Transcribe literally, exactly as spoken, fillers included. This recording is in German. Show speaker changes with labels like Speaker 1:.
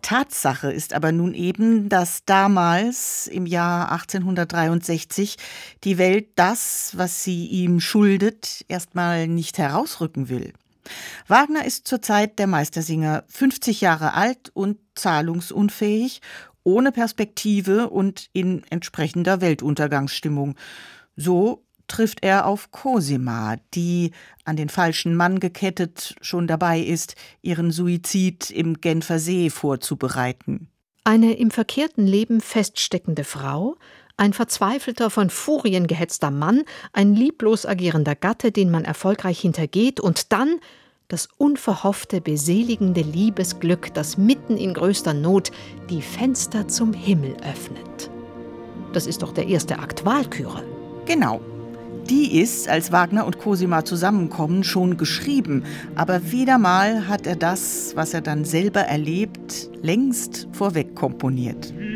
Speaker 1: Tatsache ist aber nun eben, dass damals im Jahr achtzehnhundertdreiundsechzig die Welt das, was sie ihm schuldet, erstmal nicht herausrücken will. Wagner ist zur Zeit der Meistersinger fünfzig Jahre alt und zahlungsunfähig, ohne Perspektive und in entsprechender Weltuntergangsstimmung. So trifft er auf Cosima, die, an den falschen Mann gekettet, schon dabei ist, ihren Suizid im Genfer See vorzubereiten.
Speaker 2: Eine im verkehrten Leben feststeckende Frau, ein verzweifelter, von Furien gehetzter Mann, ein lieblos agierender Gatte, den man erfolgreich hintergeht, und dann das unverhoffte, beseligende Liebesglück, das mitten in größter Not die Fenster zum Himmel öffnet. Das ist doch der erste Akt Walküre.
Speaker 1: Genau. Die ist, als Wagner und Cosima zusammenkommen, schon geschrieben. Aber wieder mal hat er das, was er dann selber erlebt, längst vorweg komponiert.